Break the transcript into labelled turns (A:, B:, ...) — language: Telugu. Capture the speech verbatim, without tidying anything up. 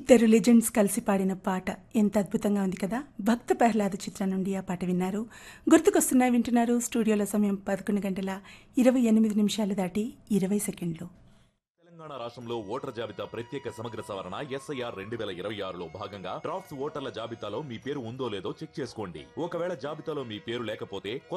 A: ఇద్దరు లెజెండ్స్ కలిసి పాడిన పాట ఎంత అద్భుతంగా ఉంది కదా. భక్త ప్రహ్లాద చిత్రం నుండి ఆ పాట విన్నారు. గుర్తుకొస్తున్నాయి వింటున్నారు. స్టూడియోలో సమయం పదకొండు గంటల ఇరవై ఎనిమిది నిమిషాలు దాటి ఇరవై సెకండ్లు.
B: తెలంగాణ రాష్ట్రంలో ఓటర్ జాబితా ప్రత్యేక సమగ్ర సవరణ ఎస్ఐఆర్ రెండు వేల ఇరవై ఆరులో భాగంగా డ్రాఫ్ట్స్ ఓటర్ల జాబితాలో మీ పేరు ఉందో లేదో చెక్ చేసుకోండి. ఒకవేళ జాబితాలో మీ పేరు లేకపోతే